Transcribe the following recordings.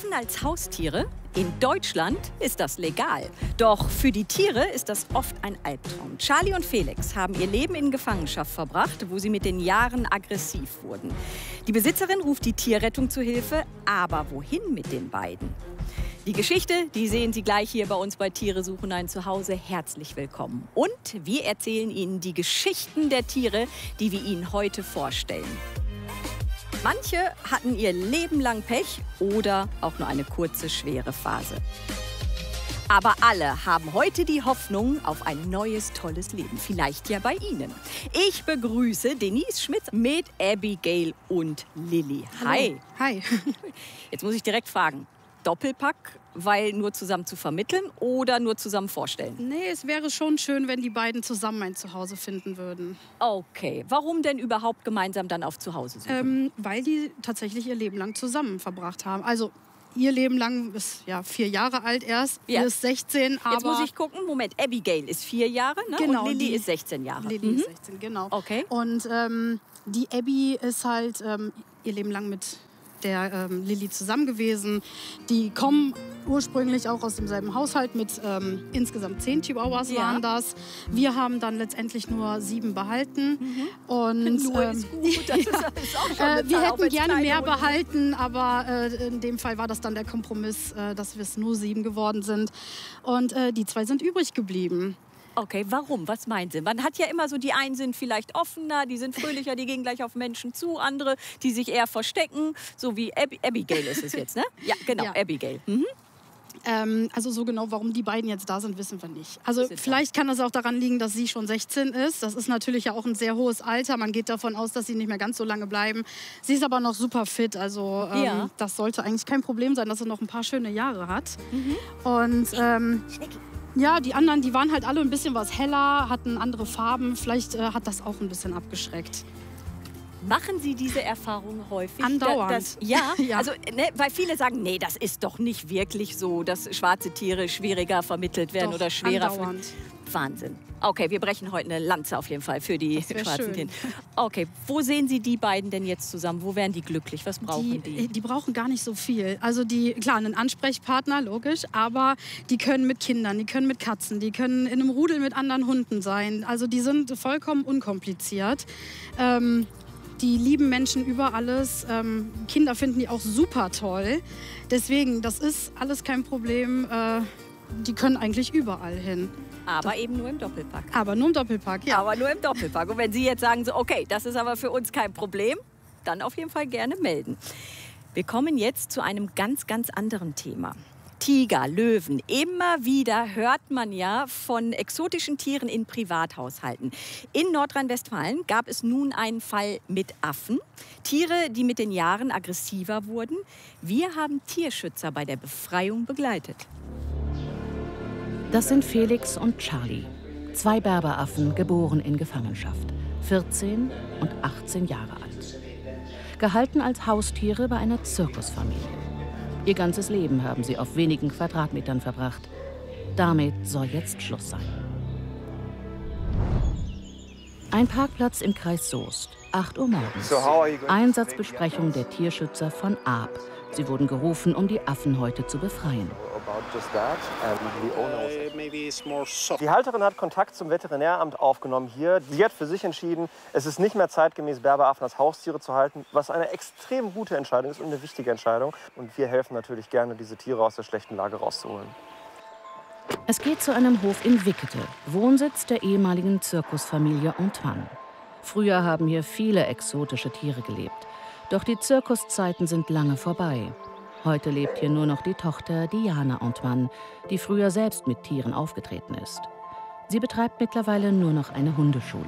Bären als Haustiere? In Deutschland ist das legal. Doch für die Tiere ist das oft ein Albtraum. Charlie und Felix haben ihr Leben in Gefangenschaft verbracht, wo sie mit den Jahren aggressiv wurden. Die Besitzerin ruft die Tierrettung zu Hilfe, aber wohin mit den beiden? Die Geschichte, die sehen Sie gleich hier bei uns bei Tiere suchen ein Zuhause. Herzlich willkommen. Und wir erzählen Ihnen die Geschichten der Tiere, die wir Ihnen heute vorstellen. Manche hatten ihr Leben lang Pech oder auch nur eine kurze, schwere Phase. Aber alle haben heute die Hoffnung auf ein neues, tolles Leben. Vielleicht ja bei Ihnen. Ich begrüße Denise Schmitz mit Abigail und Lilly. Hi. Hi. Jetzt muss ich direkt fragen, Doppelpack, weil nur zusammen zu vermitteln oder nur zusammen vorstellen? Nee, es wäre schon schön, wenn die beiden zusammen ein Zuhause finden würden. Okay, warum denn überhaupt gemeinsam dann auf Zuhause suchen? Weil die tatsächlich ihr Leben lang zusammen verbracht haben. Also ihr Leben lang ist ja 4 Jahre alt erst, Ja. ihr ist 16, aber... Jetzt muss ich gucken, Moment, Abigail ist 4 Jahre, ne? Genau, und Lilly die- ist 16 Jahre. Lilly ist 16, genau. Okay. Und die Abby ist halt ihr Leben lang mit der Lilly zusammen gewesen. Die kommen ursprünglich auch aus demselben Haushalt mit insgesamt 10 Chihuahuas Ja. waren das. Wir haben dann letztendlich nur 7 behalten. Und, Nur ist gut, das ist auch schon eine wir Zahl, auch hätten wenn's gerne kleine mehr Hunde sind. behalten, aber in dem Fall war das dann der Kompromiss, dass wir es nur 7 geworden sind. Und die 2 sind übrig geblieben. Okay, warum? Was meinen Sie? Man hat ja immer so, die einen sind vielleicht offener, die sind fröhlicher, die gehen gleich auf Menschen zu. Andere, die sich eher verstecken, so wie Abigail ist es jetzt, ne? Ja, genau, Ja. Abigail. Mhm. Also so genau, warum die beiden jetzt da sind, wissen wir nicht. Also Wissen wir. vielleicht kann das auch daran liegen, dass sie schon 16 ist. Das ist natürlich ja auch ein sehr hohes Alter. Man geht davon aus, dass sie nicht mehr ganz so lange bleiben. Sie ist aber noch super fit. Also Ja. das sollte eigentlich kein Problem sein, dass sie noch ein paar schöne Jahre hat. Mhm. Und ja, die anderen, die waren halt alle ein bisschen was heller, hatten andere Farben. Vielleicht hat das auch ein bisschen abgeschreckt. Machen Sie diese Erfahrung häufig? Andauernd. Ja, Ja. also, ne, weil viele sagen, nee, das ist doch nicht wirklich so, dass schwarze Tiere schwieriger vermittelt werden Doch, oder schwerer. andauernd. Wahnsinn. Okay, wir brechen heute eine Lanze auf jeden Fall für die Das wär schwarzen schön. Tiere. Okay, wo sehen Sie die beiden denn jetzt zusammen? Wo wären die glücklich? Was brauchen die? Die brauchen gar nicht so viel. Also klar, einen Ansprechpartner, logisch, aber die können mit Kindern, die können mit Katzen, die können in einem Rudel mit anderen Hunden sein. Also die sind vollkommen unkompliziert. Die lieben Menschen über alles. Kinder finden die auch super toll. Deswegen, das ist alles kein Problem. Die können eigentlich überall hin. Aber eben nur im Doppelpack. Aber nur im Doppelpack, ja. Aber nur im Doppelpack. Und wenn Sie jetzt sagen, so, okay, das ist aber für uns kein Problem, dann auf jeden Fall gerne melden. Wir kommen jetzt zu einem ganz, ganz anderen Thema. Tiger, Löwen. Immer wieder hört man ja von exotischen Tieren in Privathaushalten. In Nordrhein-Westfalen gab es nun einen Fall mit Affen. Tiere, die mit den Jahren aggressiver wurden. Wir haben Tierschützer bei der Befreiung begleitet. Das sind Felix und Charlie, 2 Berberaffen, geboren in Gefangenschaft, 14 und 18 Jahre alt. Gehalten als Haustiere bei einer Zirkusfamilie. Ihr ganzes Leben haben sie auf wenigen Quadratmetern verbracht. Damit soll jetzt Schluss sein. Ein Parkplatz im Kreis Soest, 8 Uhr morgens. Einsatzbesprechung der Tierschützer von Aab. Sie wurden gerufen, um die Affen heute zu befreien. Die Halterin hat Kontakt zum Veterinäramt aufgenommen hier. Sie hat für sich entschieden, es ist nicht mehr zeitgemäß, Berberaffen als Haustiere zu halten, was eine extrem gute Entscheidung ist und eine wichtige Entscheidung. Und wir helfen natürlich gerne, diese Tiere aus der schlechten Lage rauszuholen. Es geht zu einem Hof in Wickede, Wohnsitz der ehemaligen Zirkusfamilie Antoine. Früher haben hier viele exotische Tiere gelebt. Doch die Zirkuszeiten sind lange vorbei. Heute lebt hier nur noch die Tochter Diana Antoine, die früher selbst mit Tieren aufgetreten ist. Sie betreibt mittlerweile nur noch eine Hundeschule.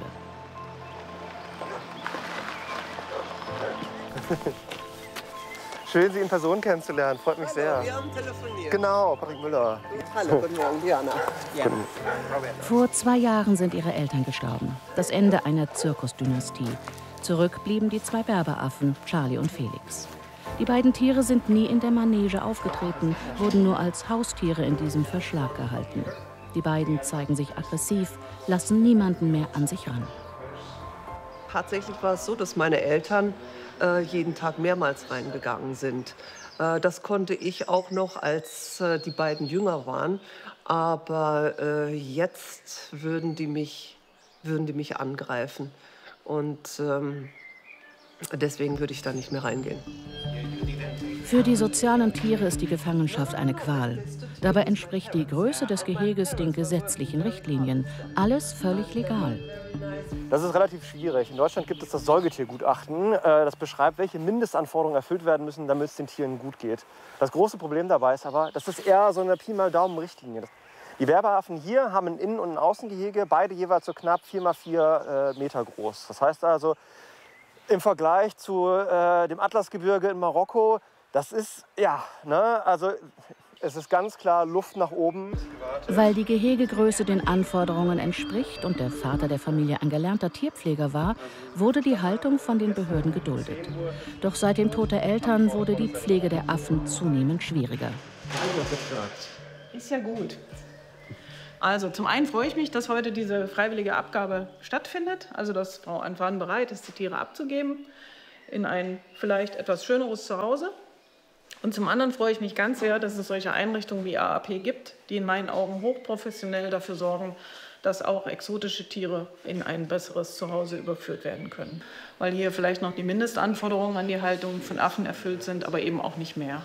Schön, Sie in Person kennenzulernen. Freut mich sehr. Wir haben telefoniert. Genau, Patrick Müller. Hallo, guten Morgen, Diana. Ja. Vor 2 Jahren sind ihre Eltern gestorben. Das Ende einer Zirkusdynastie. Zurück blieben die 2 Berberaffen, Charlie und Felix. Die beiden Tiere sind nie in der Manege aufgetreten, wurden nur als Haustiere in diesem Verschlag gehalten. Die beiden zeigen sich aggressiv, lassen niemanden mehr an sich ran. Tatsächlich war es so, dass meine Eltern jeden Tag mehrmals reingegangen sind. Das konnte ich auch noch, als die beiden jünger waren. Aber jetzt würden die mich angreifen. Und deswegen würde ich da nicht mehr reingehen. Für die sozialen Tiere ist die Gefangenschaft eine Qual. Dabei entspricht die Größe des Geheges den gesetzlichen Richtlinien. Alles völlig legal. Das ist relativ schwierig. In Deutschland gibt es das Säugetiergutachten. Das beschreibt, welche Mindestanforderungen erfüllt werden müssen, damit es den Tieren gut geht. Das große Problem dabei ist aber, das ist eher so eine Pi mal Daumen-Richtlinie. Die Werbeaffen hier haben ein Innen- und ein Außengehege, beide jeweils so knapp 4 mal 4 Meter groß. Das heißt also, im Vergleich zu dem Atlasgebirge in Marokko, das ist, ja, ne, also es ist ganz klar Luft nach oben. Weil die Gehegegröße den Anforderungen entspricht und der Vater der Familie ein gelernter Tierpfleger war, wurde die Haltung von den Behörden geduldet. Doch seit dem Tod der Eltern wurde die Pflege der Affen zunehmend schwieriger. Ist ja gut. Also zum einen freue ich mich, dass heute diese freiwillige Abgabe stattfindet, also dass Frau Antoine bereit ist, die Tiere abzugeben in ein vielleicht etwas schöneres Zuhause. Und zum anderen freue ich mich ganz sehr, dass es solche Einrichtungen wie AAP gibt, die in meinen Augen hochprofessionell dafür sorgen, dass auch exotische Tiere in ein besseres Zuhause überführt werden können. Weil hier vielleicht noch die Mindestanforderungen an die Haltung von Affen erfüllt sind, aber eben auch nicht mehr.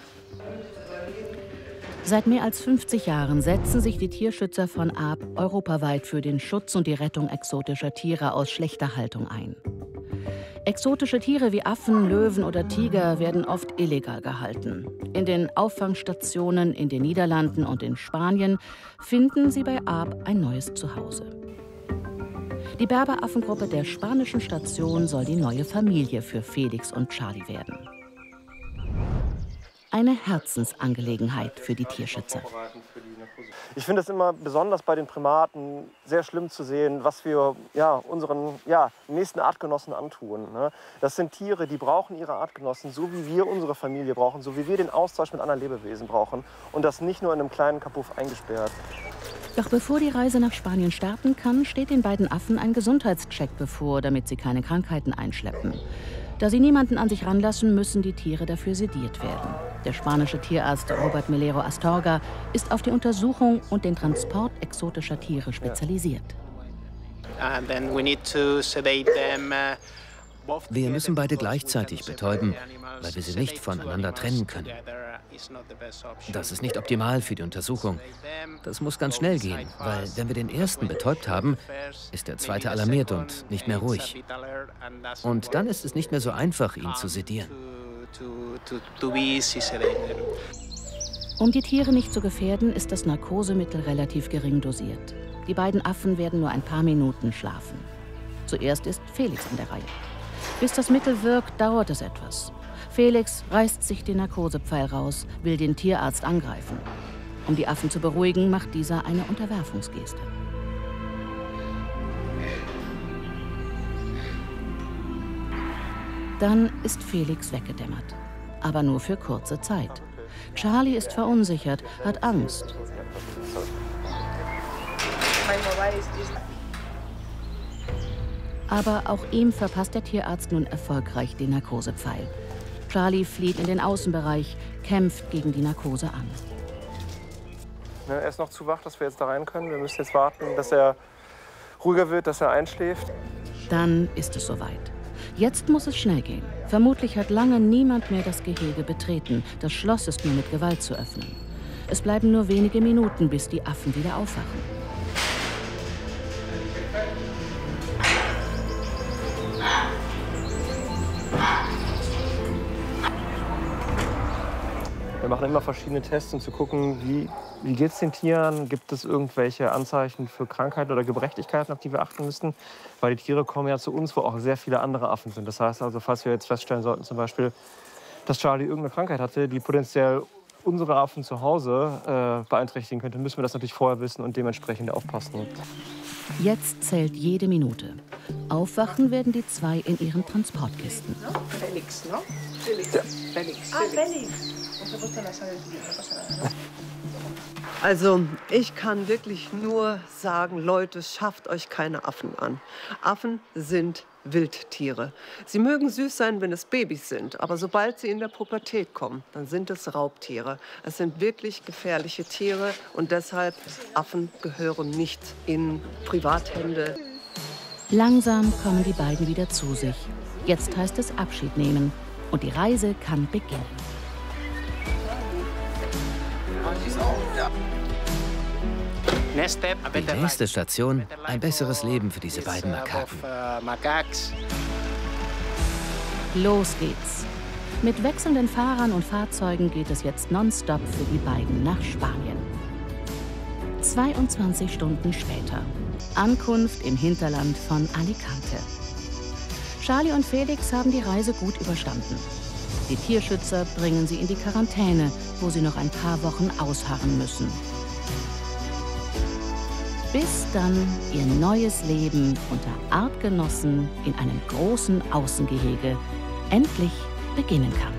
Seit mehr als 50 Jahren setzen sich die Tierschützer von Aab europaweit für den Schutz und die Rettung exotischer Tiere aus schlechter Haltung ein. Exotische Tiere wie Affen, Löwen oder Tiger werden oft illegal gehalten. In den Auffangstationen in den Niederlanden und in Spanien finden sie bei Aab ein neues Zuhause. Die Berberaffengruppe der spanischen Station soll die neue Familie für Felix und Charlie werden. Eine Herzensangelegenheit für die Tierschützer. Ich finde es immer besonders bei den Primaten sehr schlimm zu sehen, was wir unseren nächsten Artgenossen antun. Ne? Das sind Tiere, die brauchen ihre Artgenossen, so wie wir unsere Familie brauchen, so wie wir den Austausch mit anderen Lebewesen brauchen. Und das nicht nur in einem kleinen Kapuff eingesperrt. Doch bevor die Reise nach Spanien starten kann, steht den beiden Affen ein Gesundheitscheck bevor, damit sie keine Krankheiten einschleppen. Da sie niemanden an sich ranlassen, müssen die Tiere dafür sediert werden. Der spanische Tierarzt Robert Melero Astorga ist auf die Untersuchung und den Transport exotischer Tiere spezialisiert. Wir müssen beide gleichzeitig betäuben, weil wir sie nicht voneinander trennen können. Das ist nicht optimal für die Untersuchung. Das muss ganz schnell gehen, weil wenn wir den ersten betäubt haben, ist der zweite alarmiert und nicht mehr ruhig. Und dann ist es nicht mehr so einfach, ihn zu sedieren. Um die Tiere nicht zu gefährden, ist das Narkosemittel relativ gering dosiert. Die beiden Affen werden nur ein paar Minuten schlafen. Zuerst ist Felix an der Reihe. Bis das Mittel wirkt, dauert es etwas. Felix reißt sich den Narkosepfeil raus, will den Tierarzt angreifen. Um die Affen zu beruhigen, macht dieser eine Unterwerfungsgeste. Dann ist Felix weggedämmert. Aber nur für kurze Zeit. Charlie ist verunsichert, hat Angst. Aber auch ihm verpasst der Tierarzt nun erfolgreich den Narkosepfeil. Charlie flieht in den Außenbereich, kämpft gegen die Narkose an. Er ist noch zu wach, dass wir jetzt da rein können. Wir müssen jetzt warten, dass er ruhiger wird, dass er einschläft. Dann ist es soweit. Jetzt muss es schnell gehen. Vermutlich hat lange niemand mehr das Gehege betreten. Das Schloss ist nur mit Gewalt zu öffnen. Es bleiben nur wenige Minuten, bis die Affen wieder aufwachen. Wir machen immer verschiedene Tests, um zu gucken, wie geht es den Tieren? Gibt es irgendwelche Anzeichen für Krankheiten oder Gebrechlichkeiten, auf die wir achten müssten? Weil die Tiere kommen ja zu uns, wo auch sehr viele andere Affen sind. Das heißt also, falls wir jetzt feststellen sollten, zum Beispiel, dass Charlie irgendeine Krankheit hatte, die potenziell unsere Affen zu Hause beeinträchtigen könnte, müssen wir das natürlich vorher wissen und dementsprechend aufpassen. Jetzt zählt jede Minute. Aufwachen werden die zwei in ihren Transportkisten. Felix, ne? Felix. Ja. Felix. Ah, Felix. Also ich kann wirklich nur sagen, Leute, schafft euch keine Affen an. Affen sind Wildtiere. Sie mögen süß sein, wenn es Babys sind, aber sobald sie in der Pubertät kommen, dann sind es Raubtiere. Es sind wirklich gefährliche Tiere und deshalb Affen gehören nicht in Privathände. Langsam kommen die beiden wieder zu sich. Jetzt heißt es Abschied nehmen und die Reise kann beginnen. Die nächste Station, ein besseres Leben für diese beiden Makaken. Los geht's. Mit wechselnden Fahrern und Fahrzeugen geht es jetzt nonstop für die beiden nach Spanien. 22 Stunden später. Ankunft im Hinterland von Alicante. Charlie und Felix haben die Reise gut überstanden. Die Tierschützer bringen sie in die Quarantäne, wo sie noch ein paar Wochen ausharren müssen. Bis dann ihr neues Leben unter Artgenossen in einem großen Außengehege endlich beginnen kann.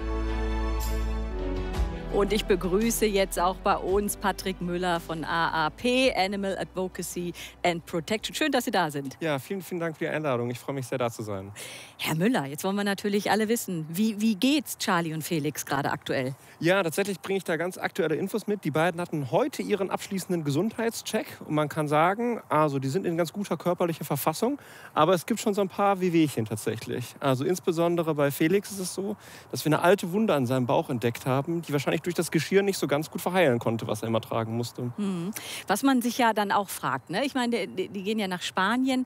Und ich begrüße jetzt auch bei uns Patrick Müller von AAP, Animal Advocacy and Protection. Schön, dass Sie da sind. Ja, vielen, vielen Dank für die Einladung. Ich freue mich sehr, da zu sein. Herr Müller, jetzt wollen wir natürlich alle wissen, wie geht's Charlie und Felix gerade aktuell? Ja, tatsächlich bringe ich da ganz aktuelle Infos mit. Die beiden hatten heute ihren abschließenden Gesundheitscheck. Und man kann sagen, also die sind in ganz guter körperlicher Verfassung. Aber es gibt schon so ein paar Wehwehchen tatsächlich. Also insbesondere bei Felix ist es so, dass wir eine alte Wunde an seinem Bauch entdeckt haben, die wahrscheinlich durch das Geschirr nicht so ganz gut verheilen konnte, was er immer tragen musste. Was man sich ja dann auch fragt, ne? Ich meine, die gehen ja nach Spanien.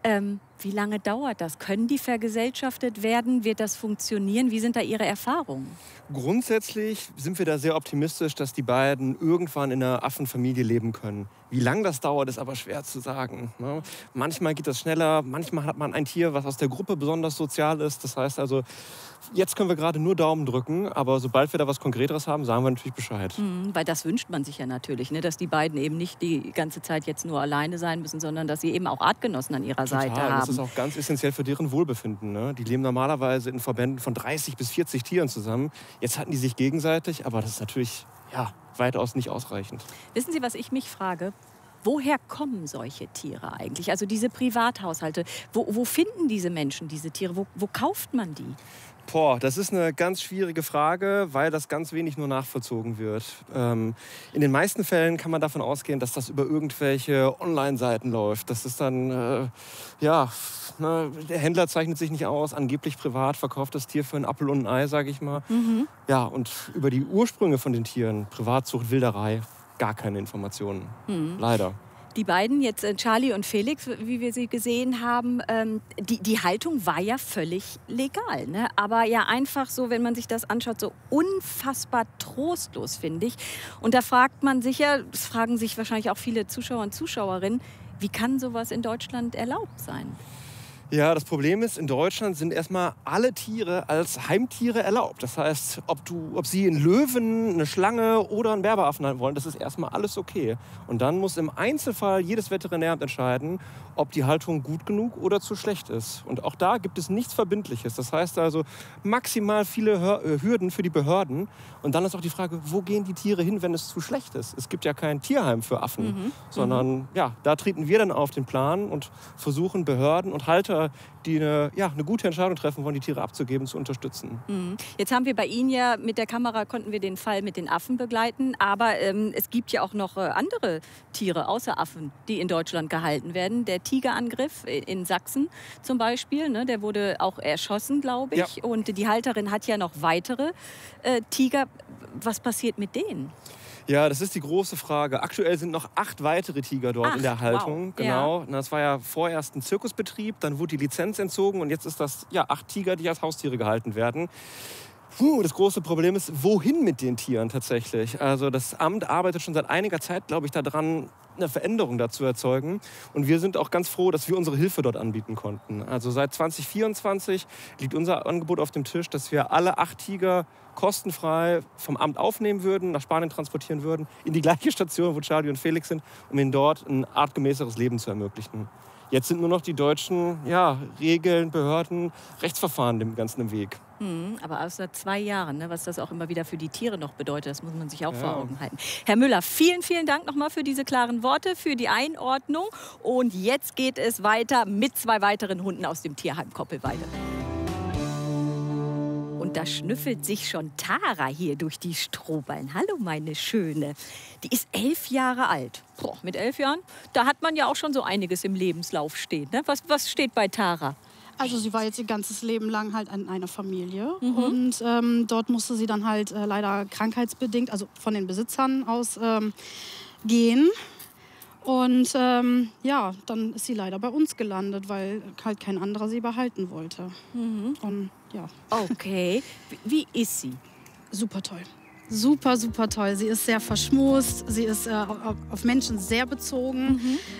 Wie lange dauert das? Können die vergesellschaftet werden? Wird das funktionieren? Wie sind da Ihre Erfahrungen? Grundsätzlich sind wir da sehr optimistisch, dass die beiden irgendwann in einer Affenfamilie leben können. Wie lange das dauert, ist aber schwer zu sagen. Ne? Manchmal geht das schneller, manchmal hat man ein Tier, was aus der Gruppe besonders sozial ist. Das heißt also, jetzt können wir gerade nur Daumen drücken, aber sobald wir da was Konkreteres haben, sagen wir natürlich Bescheid. Weil das wünscht man sich ja natürlich, ne? Dass die beiden eben nicht die ganze Zeit jetzt nur alleine sein müssen, sondern dass sie eben auch Artgenossen an ihrer Seite haben. Das ist auch ganz essentiell für deren Wohlbefinden. Ne? Die leben normalerweise in Verbänden von 30 bis 40 Tieren zusammen. Jetzt hatten die sich gegenseitig, aber das ist natürlich weitaus nicht ausreichend. Wissen Sie, was ich mich frage? Woher kommen solche Tiere eigentlich? Also diese Privathaushalte, wo finden diese Menschen diese Tiere? Wo kauft man die? Boah, das ist eine ganz schwierige Frage, weil das ganz wenig nur nachvollzogen wird. In den meisten Fällen kann man davon ausgehen, dass das über irgendwelche Online-Seiten läuft. Das ist dann, der Händler zeichnet sich nicht aus, angeblich privat verkauft das Tier für einen Apfel und ein Ei, sage ich mal. Ja, und über die Ursprünge von den Tieren, Privatzucht, Wilderei, gar keine Informationen. Leider. Die beiden, jetzt Charlie und Felix, wie wir sie gesehen haben, die Haltung war ja völlig legal. Ne? Aber ja einfach so, wenn man sich das anschaut, so unfassbar trostlos, finde ich. Und da fragt man sich ja, das fragen sich wahrscheinlich auch viele Zuschauer und Zuschauerinnen, wie kann sowas in Deutschland erlaubt sein? Ja, das Problem ist, in Deutschland sind erstmal alle Tiere als Heimtiere erlaubt. Das heißt, ob Sie einen Löwen, eine Schlange oder einen Berberaffen haben wollen, das ist erstmal alles okay. Und dann muss im Einzelfall jedes Veterinäramt entscheiden, ob die Haltung gut genug oder zu schlecht ist. Und auch da gibt es nichts Verbindliches. Das heißt also maximal viele Hürden für die Behörden. Und dann ist auch die Frage, wo gehen die Tiere hin, wenn es zu schlecht ist? Es gibt ja kein Tierheim für Affen, sondern da treten wir dann auf den Plan und versuchen Behörden und Halter, die eine gute Entscheidung treffen wollen, die Tiere abzugeben, zu unterstützen. Jetzt haben wir bei Ihnen ja mit der Kamera, konnten wir den Fall mit den Affen begleiten, aber es gibt ja auch noch andere Tiere außer Affen, die in Deutschland gehalten werden. Der Tigerangriff in Sachsen zum Beispiel, ne, der wurde auch erschossen, glaube ich. Ja. Und die Halterin hat ja noch weitere Tiger. Was passiert mit denen? Ja, das ist die große Frage. Aktuell sind noch 8 weitere Tiger dort in der Haltung. Wow. Genau. Ja. Das war ja vorerst ein Zirkusbetrieb, dann wurde die Lizenz entzogen und jetzt ist das 8 Tiger, die als Haustiere gehalten werden. Das große Problem ist, wohin mit den Tieren tatsächlich? Also das Amt arbeitet schon seit einiger Zeit, glaube ich, daran, eine Veränderung dazu erzeugen. Und wir sind auch ganz froh, dass wir unsere Hilfe dort anbieten konnten. Also seit 2024 liegt unser Angebot auf dem Tisch, dass wir alle 8 Tiger kostenfrei vom Amt aufnehmen würden, nach Spanien transportieren würden, in die gleiche Station, wo Charlie und Felix sind, um ihnen dort ein artgemäßeres Leben zu ermöglichen. Jetzt sind nur noch die deutschen Regeln, Behörden, Rechtsverfahren dem Ganzen im Weg. Aber außer 2 Jahren, ne, was das auch immer wieder für die Tiere noch bedeutet, das muss man sich auch vor Augen halten. Herr Müller, vielen, vielen Dank nochmal für diese klaren Worte, für die Einordnung. Und jetzt geht es weiter mit 2 weiteren Hunden aus dem Tierheim Koppelweide. Und da schnüffelt sich schon Tara hier durch die Strohballen. Hallo, meine Schöne. Die ist 11 Jahre alt. Boah, mit 11 Jahren, da hat man ja auch schon so einiges im Lebenslauf stehen. Ne? Was steht bei Tara? Also sie war jetzt ihr ganzes Leben lang halt in einer Familie und dort musste sie dann halt leider krankheitsbedingt, also von den Besitzern aus gehen. Und dann ist sie leider bei uns gelandet, weil halt kein anderer sie behalten wollte. Und, ja. Okay, wie ist sie? Super toll. Super, super toll. Sie ist sehr verschmust, sie ist auf Menschen sehr bezogen.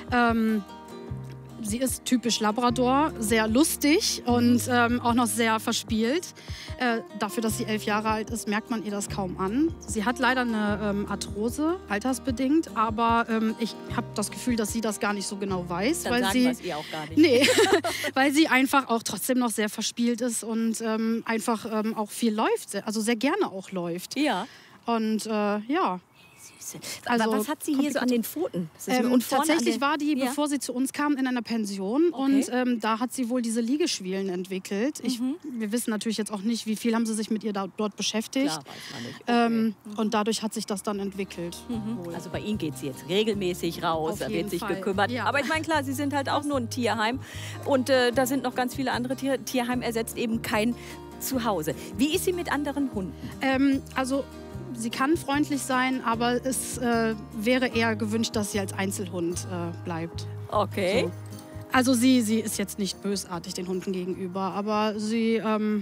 Sie ist typisch Labrador, sehr lustig und auch noch sehr verspielt. Dafür, dass sie 11 Jahre alt ist, merkt man ihr das kaum an. Sie hat leider eine Arthrose, altersbedingt, aber ich habe das Gefühl, dass sie das gar nicht so genau weiß. Dann weil sagen sie wir es ihr auch gar nicht. Nee, weil sie einfach auch trotzdem noch sehr verspielt ist und einfach auch viel läuft, also sehr gerne auch läuft. Ja. Und ja. Also, aber was hat sie hier so an den Pfoten? Und tatsächlich war die, bevor sie zu uns kam, in einer Pension. Okay. Und da hat sie wohl diese Liegeschwielen entwickelt. Wir wissen natürlich jetzt auch nicht, wie viel haben sie sich mit ihr dort beschäftigt. Klar, weiß man nicht. Okay. Und dadurch hat sich das dann entwickelt. Also bei Ihnen geht sie jetzt regelmäßig raus, Auf da wird jeden sich Fall. gekümmert. Ja. Aber ich meine, klar, Sie sind halt auch nur ein Tierheim. Und da sind noch ganz viele andere Tiere. Tierheim ersetzt eben kein Zuhause. Wie ist sie mit anderen Hunden? Also sie kann freundlich sein, aber es wäre eher gewünscht, dass sie als Einzelhund bleibt. Okay. So. Also sie ist jetzt nicht bösartig den Hunden gegenüber, aber sie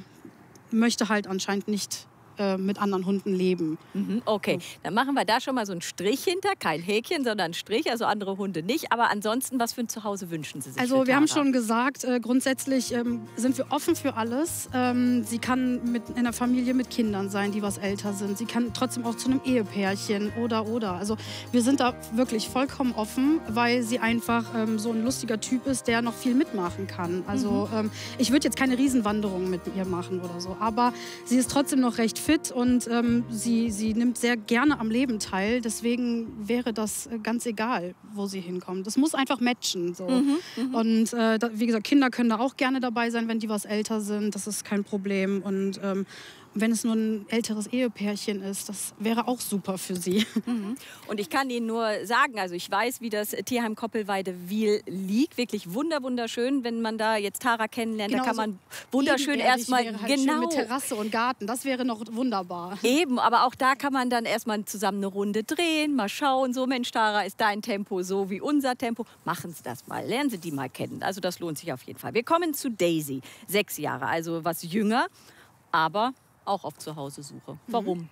möchte halt anscheinend nicht mit anderen Hunden leben. Okay, dann machen wir da schon mal so einen Strich hinter. Kein Häkchen, sondern einen Strich, also andere Hunde nicht. Aber ansonsten, was für ein Zuhause wünschen Sie sich? Also für wir haben Tara? schon gesagt, grundsätzlich sind wir offen für alles. Sie kann in einer Familie mit Kindern sein, die was älter sind. Sie kann trotzdem auch zu einem Ehepärchen oder. Also wir sind da wirklich vollkommen offen, weil sie einfach so ein lustiger Typ ist, der noch viel mitmachen kann. Also ich würde jetzt keine Riesenwanderung mit ihr machen oder so, aber sie ist trotzdem noch recht fit und sie nimmt sehr gerne am Leben teil. Deswegen wäre das ganz egal, wo sie hinkommt. Das muss einfach matchen. So. Und wie gesagt, Kinder können da auch gerne dabei sein, wenn die was älter sind. Das ist kein Problem. Und wenn es nur ein älteres Ehepärchen ist, das wäre auch super für sie. Und ich kann Ihnen nur sagen, also ich weiß, wie das Tierheim Koppelweide-Wil liegt. Wirklich wunderschön, wenn man da jetzt Tara kennenlernt. Genau, da kann man wunderschön erstmal wäre halt schön mit Terrasse und Garten. Das wäre noch wunderbar. Eben, aber auch da kann man dann erstmal zusammen eine Runde drehen, mal schauen, so Mensch, Tara, ist dein Tempo so wie unser Tempo? Machen Sie das mal, lernen Sie die mal kennen. Also das lohnt sich auf jeden Fall. Wir kommen zu Daisy, 6 Jahre, also was jünger, aber auch auf Zuhause-Suche. Warum?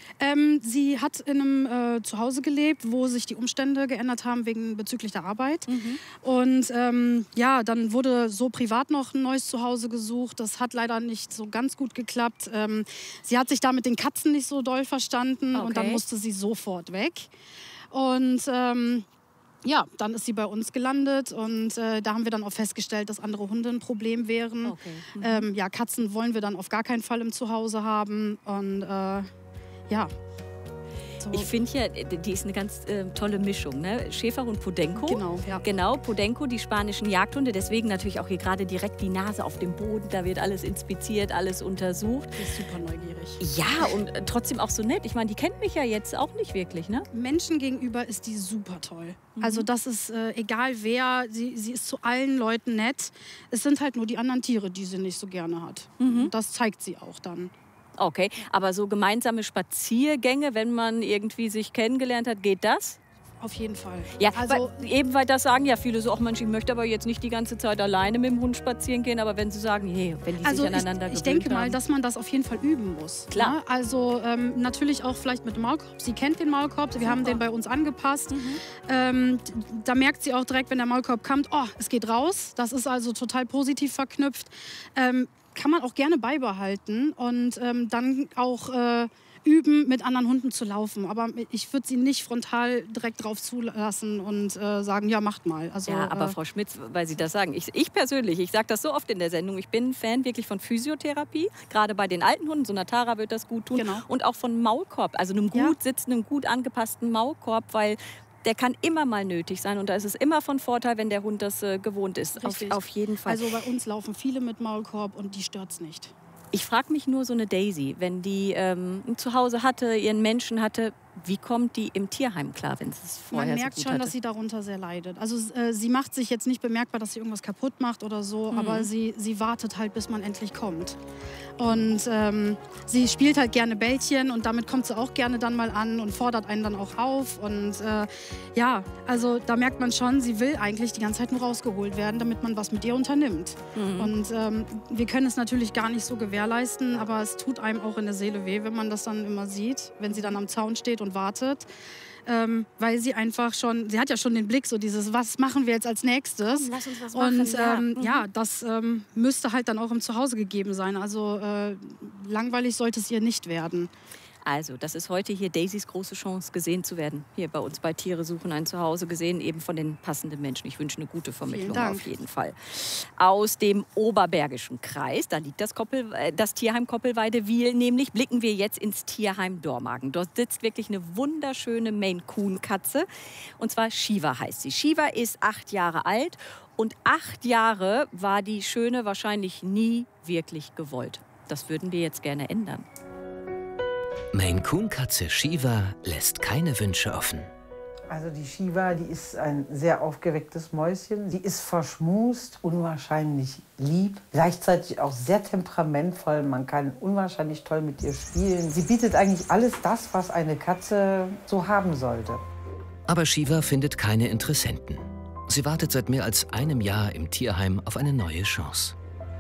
Sie hat in einem Zuhause gelebt, wo sich die Umstände geändert haben bezüglich der Arbeit. Und dann wurde so privat noch ein neues Zuhause gesucht. Das hat leider nicht so ganz gut geklappt. Sie hat sich da mit den Katzen nicht so doll verstanden und dann musste sie sofort weg. Und dann ist sie bei uns gelandet und da haben wir dann auch festgestellt, dass andere Hunde ein Problem wären. Katzen wollen wir dann auf gar keinen Fall im Zuhause haben und so. Ich finde ja, die ist eine ganz tolle Mischung. Ne? Schäferhund Podenco. Genau, ja. Genau, Podenco, die spanischen Jagdhunde. Deswegen natürlich auch hier gerade direkt die Nase auf dem Boden. Da wird alles inspiziert, alles untersucht. Die ist super neugierig. Ja, und trotzdem auch so nett. Ich meine, die kennt mich ja jetzt auch nicht wirklich, ne? Menschen gegenüber ist die super toll. Also das ist egal wer, sie ist zu allen Leuten nett. Es sind halt nur die anderen Tiere, die sie nicht so gerne hat. Das zeigt sie auch dann. Okay, aber so gemeinsame Spaziergänge, wenn man irgendwie sich kennengelernt hat, geht das? Auf jeden Fall. Ja, also, weil das sagen ja viele so, ach Mensch, ich möchte aber jetzt nicht die ganze Zeit alleine mit dem Hund spazieren gehen, aber wenn sie sagen, hey, wenn die sich aneinander gewöhnt ich denke mal, haben. dass man das auf jeden Fall üben muss. Klar. Ne? Also natürlich auch vielleicht mit dem Maulkorb. Sie kennt den Maulkorb, wir haben den bei uns angepasst. Da merkt sie auch direkt, wenn der Maulkorb kommt, oh, es geht raus. Das ist also total positiv verknüpft. Kann man auch gerne beibehalten und dann auch üben, mit anderen Hunden zu laufen. Aber ich würde sie nicht frontal direkt drauf zulassen und sagen, ja, macht mal. Also, ja, aber Frau Schmitz, weil Sie das sagen, ich persönlich, ich sage das so oft in der Sendung, ich bin Fan wirklich von Physiotherapie, gerade bei den alten Hunden, so einer Tara wird das gut tun. Genau. Und auch von Maulkorb, also einem gut sitzenden, gut angepassten Maulkorb, weil der kann immer mal nötig sein und da ist es immer von Vorteil, wenn der Hund das gewohnt ist. Auf jeden Fall. Also bei uns laufen viele mit Maulkorb und die stört's nicht. Ich frage mich nur so eine Daisy, wenn die zu Hause hatte, ihren Menschen hatte, wie kommt die im Tierheim klar, wenn es vorher Man merkt so gut schon, hatte? dass sie darunter sehr leidet. Also sie macht sich jetzt nicht bemerkbar, dass sie irgendwas kaputt macht oder so, aber sie wartet halt, bis man endlich kommt. Und sie spielt halt gerne Bällchen und damit kommt sie auch gerne dann mal an und fordert einen dann auch auf. Und ja, also da merkt man schon, sie will eigentlich die ganze Zeit nur rausgeholt werden, damit man was mit ihr unternimmt. Und wir können es natürlich gar nicht so gewährleisten, aber es tut einem auch in der Seele weh, wenn man das dann immer sieht, wenn sie dann am Zaun steht und wartet. Weil sie einfach schon, sie hat ja schon den Blick, so dieses, was machen wir jetzt als nächstes? Lass uns was machen. Und ja, das müsste halt dann auch im Zuhause gegeben sein. Also langweilig sollte es ihr nicht werden. Also, das ist heute hier Daisys große Chance, gesehen zu werden. Hier bei uns bei Tiere suchen ein Zuhause, gesehen eben von den passenden Menschen. Ich wünsche eine gute Vermittlung auf jeden Fall. Aus dem Oberbergischen Kreis, da liegt das Tierheim Koppelweide-Wiel, nämlich blicken wir jetzt ins Tierheim Dormagen. Dort sitzt wirklich eine wunderschöne Maine-Coon-Katze. Und zwar Shiva heißt sie. Shiva ist 8 Jahre alt und 8 Jahre war die Schöne wahrscheinlich nie wirklich gewollt. Das würden wir jetzt gerne ändern. Maine-Coon-Katze Shiva lässt keine Wünsche offen. Also die Shiva, die ist ein sehr aufgewecktes Mäuschen. Sie ist verschmust, unwahrscheinlich lieb, gleichzeitig auch sehr temperamentvoll. Man kann unwahrscheinlich toll mit ihr spielen. Sie bietet eigentlich alles das, was eine Katze so haben sollte. Aber Shiva findet keine Interessenten. Sie wartet seit mehr als einem Jahr im Tierheim auf eine neue Chance.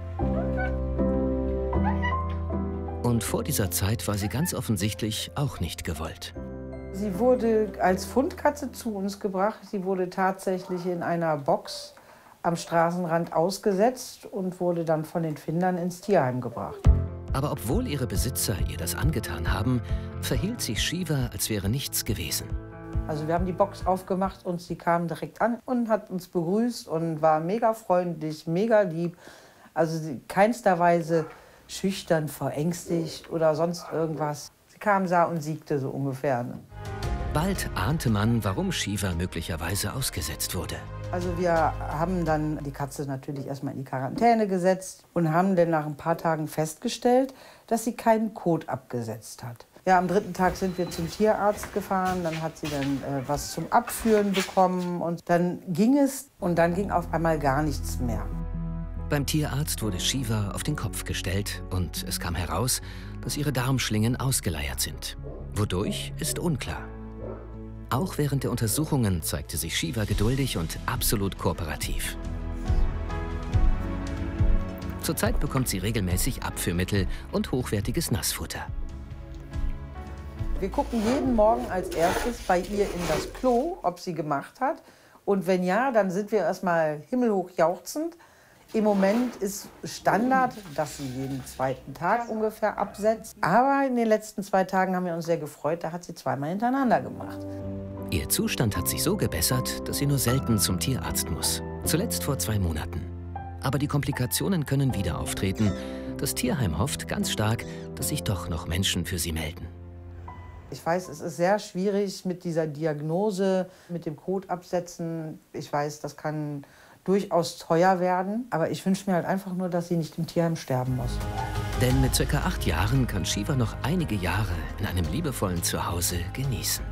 Und vor dieser Zeit war sie ganz offensichtlich auch nicht gewollt. Sie wurde als Fundkatze zu uns gebracht. Sie wurde tatsächlich in einer Box am Straßenrand ausgesetzt und wurde dann von den Findern ins Tierheim gebracht. Aber obwohl ihre Besitzer ihr das angetan haben, verhielt sich Shiva, als wäre nichts gewesen. Also wir haben die Box aufgemacht und sie kam direkt an und hat uns begrüßt und war mega freundlich, mega lieb. Also sie keinster Weise schüchtern, verängstigt oder sonst irgendwas. Sie kam, sah und siegte so ungefähr. Bald ahnte man, warum Shiva möglicherweise ausgesetzt wurde. Also wir haben dann die Katze natürlich erstmal in die Quarantäne gesetzt und haben dann nach ein paar Tagen festgestellt, dass sie keinen Kot abgesetzt hat. Ja, am 3. Tag sind wir zum Tierarzt gefahren, dann hat sie dann was zum Abführen bekommen und dann ging es und dann ging auf einmal gar nichts mehr. Beim Tierarzt wurde Shiva auf den Kopf gestellt und es kam heraus, dass ihre Darmschlingen ausgeleiert sind. Wodurch, ist unklar. Auch während der Untersuchungen zeigte sich Shiva geduldig und absolut kooperativ. Zurzeit bekommt sie regelmäßig Abführmittel und hochwertiges Nassfutter. Wir gucken jeden Morgen als erstes bei ihr in das Klo, ob sie gemacht hat. Und wenn ja, dann sind wir erstmal himmelhoch jauchzend. Im Moment ist Standard, dass sie jeden 2. Tag ungefähr absetzt. Aber in den letzten 2 Tagen haben wir uns sehr gefreut, da hat sie 2-mal hintereinander gemacht. Ihr Zustand hat sich so gebessert, dass sie nur selten zum Tierarzt muss. Zuletzt vor 2 Monaten. Aber die Komplikationen können wieder auftreten. Das Tierheim hofft ganz stark, dass sich doch noch Menschen für sie melden. Ich weiß, es ist sehr schwierig mit dieser Diagnose, mit dem Kot absetzen. Ich weiß, das kann durchaus teuer werden. Aber ich wünsche mir halt einfach nur, dass sie nicht im Tierheim sterben muss. Denn mit ca. 8 Jahren kann Shiva noch einige Jahre in einem liebevollen Zuhause genießen.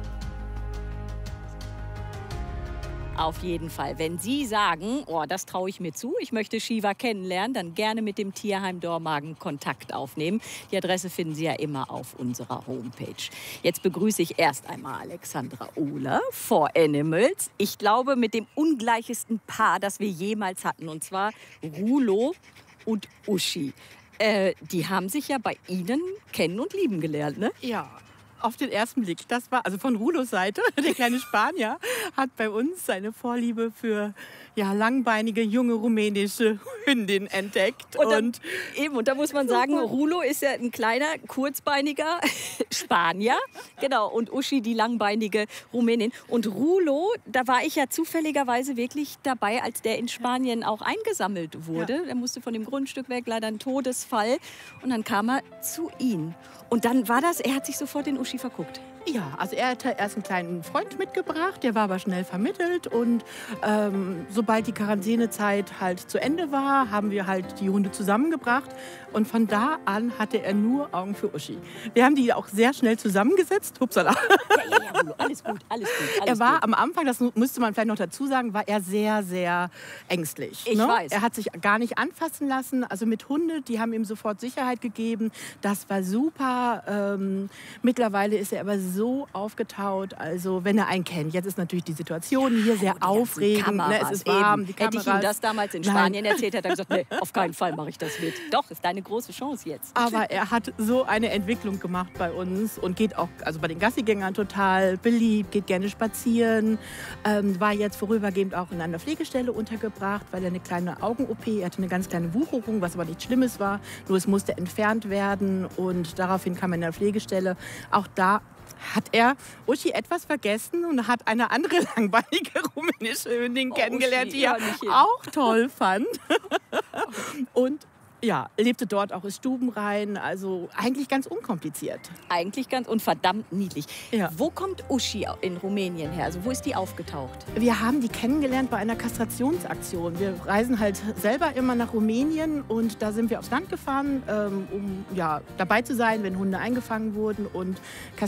Auf jeden Fall. Wenn Sie sagen, oh, das traue ich mir zu, ich möchte Shiva kennenlernen, dann gerne mit dem Tierheim Dormagen Kontakt aufnehmen. Die Adresse finden Sie ja immer auf unserer Homepage. Jetzt begrüße ich erst einmal Alexandra Ohler, 4Animals. Ich glaube, mit dem ungleichesten Paar, das wir jemals hatten, und zwar Rulo und Uschi. Die haben sich ja bei Ihnen kennen und lieben gelernt, ne? Ja. auf den ersten Blick. Das war also von Rulos Seite. Der kleine Spanier hat bei uns seine Vorliebe für langbeinige, junge rumänische Hündin entdeckt. Und da muss man sagen, Rulo ist ja ein kleiner, kurzbeiniger Spanier. Genau, und Uschi die langbeinige Rumänin. Und Rulo, da war ich ja zufälligerweise wirklich dabei, als der in Spanien auch eingesammelt wurde. Ja. Der musste von dem Grundstück weg, leider ein Todesfall. Und dann kam er zu ihm. Und dann war er hat sich sofort in Uschi verguckt. Ja, also er hatte erst einen kleinen Freund mitgebracht, der war aber schnell vermittelt. Und sobald die Quarantänezeit halt zu Ende war, haben wir halt die Hunde zusammengebracht. Und von da an hatte er nur Augen für Uschi. Wir haben die auch sehr schnell zusammengesetzt. Hupsala. Ja, alles gut. Er war am Anfang, das müsste man vielleicht noch dazu sagen, war er sehr, sehr ängstlich. Ich weiß. Er hat sich gar nicht anfassen lassen. Also mit Hunde, die haben ihm sofort Sicherheit gegeben. Das war super. Mittlerweile ist er aber so aufgetaut, also wenn er einen kennt. Jetzt ist natürlich die Situation hier sehr aufregend. Ne, es ist warm, die Hätte ich ihm das damals in Spanien erzählt, hätte er gesagt, nee, auf keinen Fall mache ich das mit. Doch, ist deine große Chance jetzt. Aber er hat so eine Entwicklung gemacht bei uns und geht auch, also bei den Gassigängern total beliebt, geht gerne spazieren, war jetzt vorübergehend auch in einer Pflegestelle untergebracht, weil er eine kleine Augen-OP, er hatte eine ganz kleine Wucherung, was aber nichts Schlimmes war, nur es musste entfernt werden und daraufhin kam er in der Pflegestelle. Auch da hat er Uschi etwas vergessen und hat eine andere langbeinige rumänische Hündin kennengelernt, die er auch toll fand. Und lebte dort auch, ist stubenrein, also eigentlich ganz unkompliziert. Und verdammt niedlich. Ja. Wo kommt Uschi in Rumänien her? Also wo ist die aufgetaucht? Wir haben die kennengelernt bei einer Kastrationsaktion. Wir reisen halt selber immer nach Rumänien und da sind wir aufs Land gefahren, um dabei zu sein, wenn Hunde eingefangen wurden und